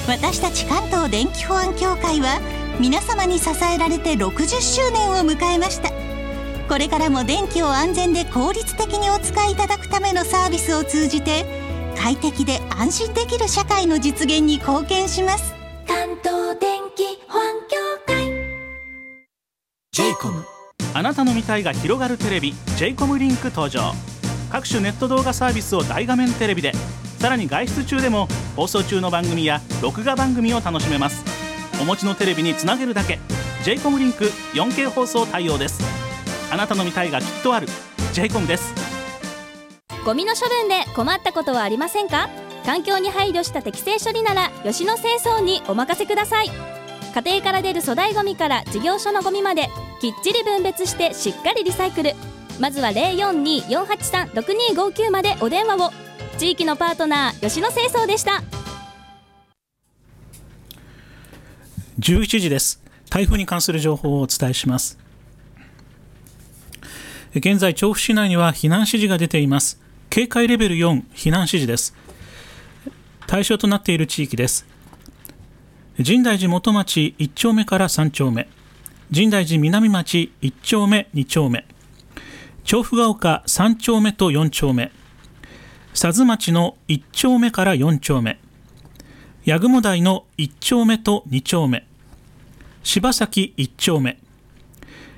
私たち関東電気保安協会は皆様に支えられて60周年を迎えました。これからも電気を安全で効率的にお使いいただくためのサービスを通じて快適で安心できる社会の実現に貢献します。 関東電気保安協会 J-COM あなたの見たいが広がるテレビ J-COM リンク登場。各種ネット動画サービスを大画面テレビで、さらに外出中でも放送中の番組や録画番組を楽しめます。お持ちのテレビにつなげるだけ J-COM リンク 4K 放送対応です。あなたの見たいがきっとある J-COM です。 ゴミの処分で困ったことはありませんか？環境に配慮した適正処理なら吉野清掃にお任せください。家庭から出る粗大ゴミから事業所のゴミまできっちり分別してしっかりリサイクル。まずは 042-483-6259 までお電話を。地域のパートナー吉野清掃でした。 11時です。台風に関する情報をお伝えします。現在調布市内には避難指示が出ています。警戒レベル4避難指示です。対象となっている地域です。深大寺元町1丁目から3丁目、深大寺南町1丁目2丁目、調布が丘3丁目と4丁目、佐津町の1丁目から4丁目、八雲台の1丁目と2丁目、柴崎1丁目、